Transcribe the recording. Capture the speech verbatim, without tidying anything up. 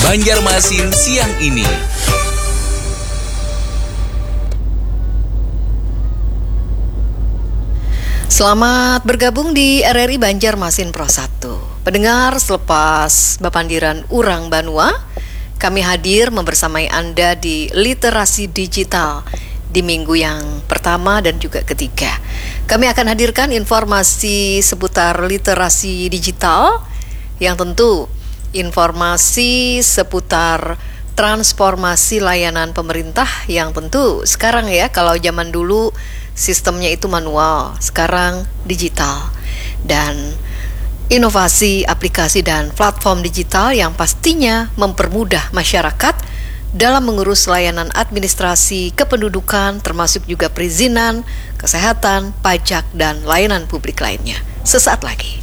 Banjarmasin siang ini. Selamat bergabung di R R I Banjarmasin Pro satu. Pendengar, selepas Bapandiran Urang Banua, kami hadir membersamai Anda di literasi digital di minggu yang pertama dan juga ketiga. Kami akan hadirkan informasi seputar literasi digital yang tentu informasi seputar transformasi layanan pemerintah yang tentu sekarang ya, kalau zaman dulu sistemnya itu manual, sekarang digital. Dan inovasi aplikasi dan platform digital yang pastinya mempermudah masyarakat dalam mengurus layanan administrasi kependudukan, termasuk juga perizinan, kesehatan, pajak, dan layanan publik lainnya. Sesaat lagi.